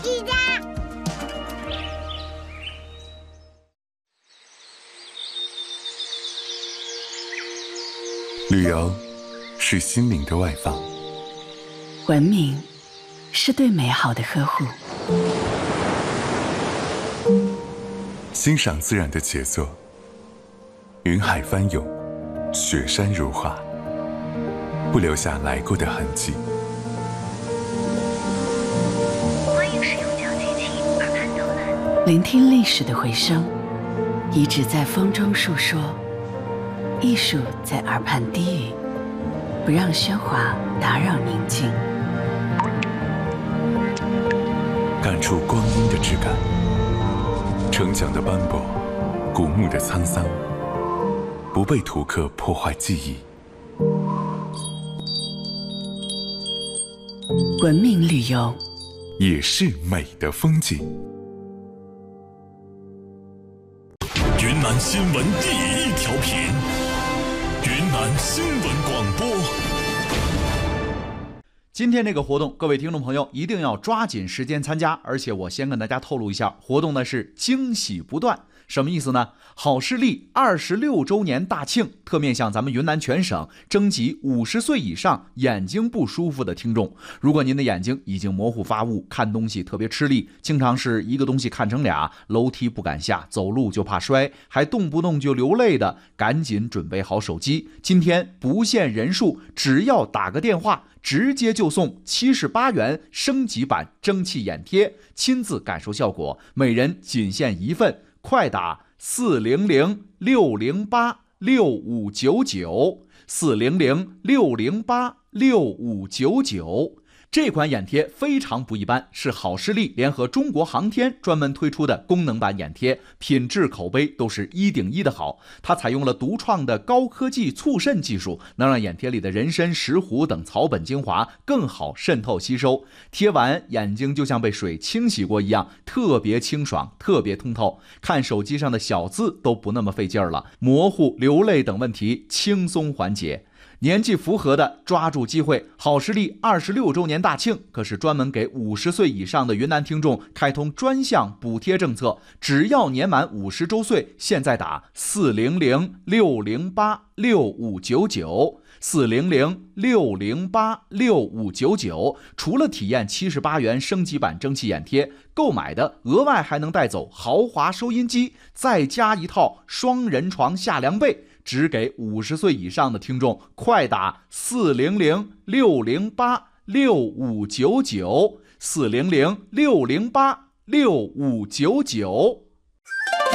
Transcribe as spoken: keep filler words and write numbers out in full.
一家。 旅游是心灵的外放， 文明是对美好的呵护， 欣赏自然的杰作，云海翻涌，雪山如画，不留下来过的痕迹。 欢迎使用脚机器耳畔导览， 聆听历史的回声，遗址在风中述说，艺术在耳畔低语，不让喧哗打扰宁静。 感触光阴的质感，城墙的斑驳，古墓的沧桑，不被图刻破坏记忆。 文明旅游也是美的风景。 云南新闻第一调频，云南新闻广播。 今天这个活动，各位听众朋友一定要抓紧时间参加，而且我先跟大家透露一下，活动呢是惊喜不断。什么意思呢？好视力二十六周年大庆，特面向咱们云南全省征集五十岁以上眼睛不舒服的听众。如果您的眼睛已经模糊发雾，看东西特别吃力，经常是一个东西看成俩，楼梯不敢下，走路就怕摔，还动不动就流泪的，赶紧准备好手机。今天不限人数，只要打个电话，直接就送七十八元升级版蒸汽眼贴，亲自感受效果，每人仅限一份。快打四零零六零八六五九九，四零零六零八六五九九。这款眼贴非常不一般，是好视力联合中国航天专门推出的功能版眼贴，品质口碑都是一顶一的好。它采用了独创的高科技促渗技术，能让眼贴里的人参、石斛等草本精华更好渗透吸收，贴完眼睛就像被水清洗过一样，特别清爽，特别通透，看手机上的小字都不那么费劲儿了，模糊、流泪等问题轻松缓解。年纪符合的抓住机会，好视力二十六周年大庆可是专门给五十岁以上的云南听众开通专项补贴政策，只要年满五十周岁，现在打四零零六零八六五九九。四零零六零八六五九九，除了体验七十八元升级版蒸汽眼贴，购买的额外还能带走豪华收音机，再加一套双人床下凉被，只给五十岁以上的听众，快打四零零六零八六五九九，四零零六零八六五九九。